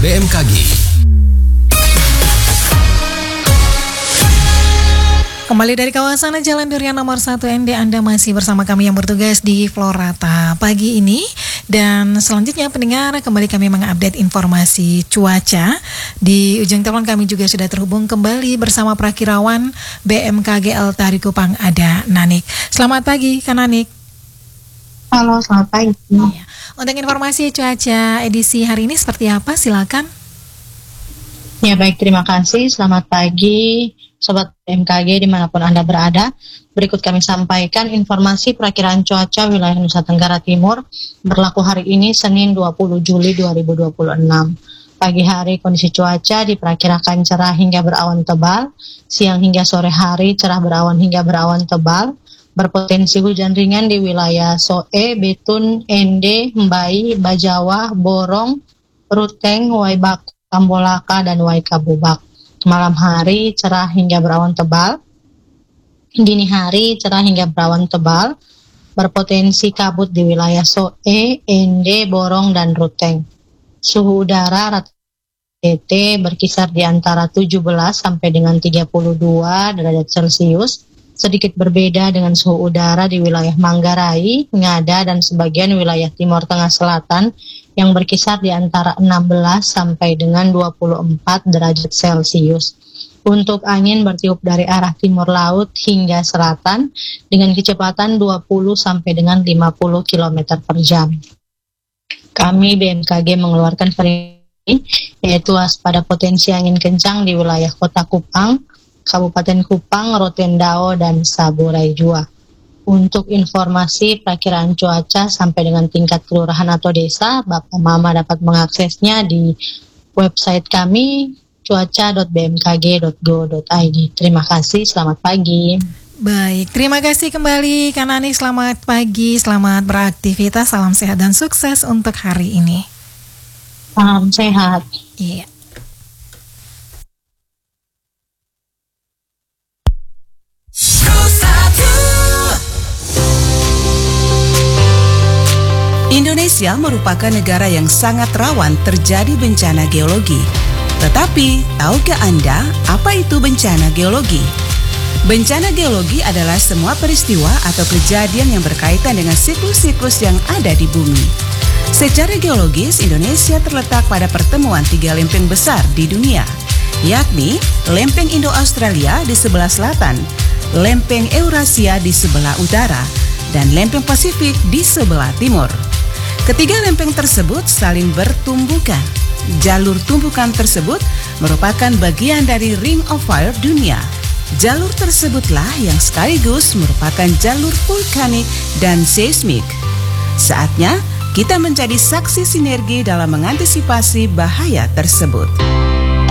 BMKG. Kembali dari kawasan Jalan Durian nomor 1 ND, Anda masih bersama kami yang bertugas di Florata pagi ini. Dan selanjutnya pendengar, kembali kami mengupdate informasi cuaca. Di ujung telepon kami juga sudah terhubung kembali bersama Prakirawan BMKG Tari Kupang, ada Nanik. Selamat pagi, Kak Nanik. Halo, selamat pagi. Ya. Untuk informasi cuaca edisi hari ini seperti apa? Silakan. Ya baik, terima kasih. Selamat pagi Sobat BMKG dimanapun Anda berada. Berikut kami sampaikan informasi perakiraan cuaca wilayah Nusa Tenggara Timur berlaku hari ini Senin 20 Juli 2026. Pagi hari kondisi cuaca diperkirakan cerah hingga berawan tebal. Siang hingga sore hari cerah berawan hingga berawan tebal. Berpotensi hujan ringan di wilayah Soe, Betun, Ende, Mbai, Bajawa, Borong, Ruteng, Waibak, Tambolaka, dan Waikabubak. Malam hari cerah hingga berawan tebal. Dini hari cerah hingga berawan tebal. Berpotensi kabut di wilayah Soe, Ende, Borong, dan Ruteng. Suhu udara rata-rata berkisar di antara 17 sampai dengan 32 derajat Celcius. Sedikit berbeda dengan suhu udara di wilayah Manggarai, Ngada, dan sebagian wilayah Timur Tengah Selatan yang berkisar di antara 16 sampai dengan 24 derajat Celcius. Untuk angin bertiup dari arah timur laut hingga selatan dengan kecepatan 20 sampai dengan 50 km per jam. Kami BMKG mengeluarkan peringatan yaitu waspada potensi angin kencang di wilayah Kota Kupang, Kabupaten Kupang, Rotendao, dan Saburai Jua. Untuk informasi perakiraan cuaca sampai dengan tingkat kelurahan atau desa, Bapak Mama dapat mengaksesnya di website kami cuaca.bmkg.go.id. Terima kasih, selamat pagi. Baik, terima kasih kembali Kak Nani, selamat pagi, selamat beraktivitas, salam sehat dan sukses untuk hari ini. Salam sehat. Iya. Indonesia merupakan negara yang sangat rawan terjadi bencana geologi. Tetapi, tahukah Anda apa itu bencana geologi? Bencana geologi adalah semua peristiwa atau kejadian yang berkaitan dengan siklus-siklus yang ada di bumi. Secara geologis, Indonesia terletak pada pertemuan 3 lempeng besar di dunia, yakni lempeng Indo-Australia di sebelah selatan, lempeng Eurasia di sebelah utara, dan lempeng Pasifik di sebelah timur. Ketiga lempeng tersebut saling bertumbukan. Jalur tumbukan tersebut merupakan bagian dari Ring of Fire dunia. Jalur tersebutlah yang sekaligus merupakan jalur vulkanik dan seismik. Saatnya kita menjadi saksi sinergi dalam mengantisipasi bahaya tersebut.